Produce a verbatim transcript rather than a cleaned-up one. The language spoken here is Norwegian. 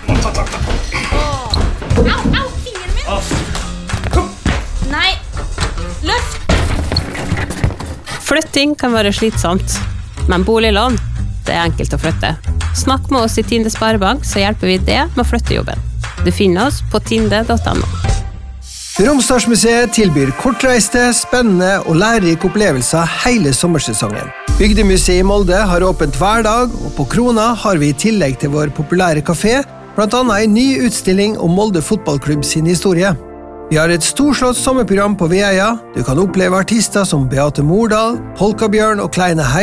Au, au, fingeren min. Kom. Nei, løft. Flytting kan være slitsomt, men boliglån, det er enkelt å flytte. Snakk med oss i Tinde Sparebank, så hjelper vi det med å flytte jobben. Du finner oss på tinde punktum no. Romsdalsmuseet tilbyr kortreiste, spennende og lærerike opplevelser hele sommersesongen. Bygdemuseet i Molde har åpent hver dag, og på Krona har vi i tillegg til vår populære kafé, blant annet en ny utstilling om Molde fotballklubb sin historie. Vi har et storslått sommerprogram på Veia. Du kan oppleve artister som Beate Mordal, Polkabjørn og Kleine Hei,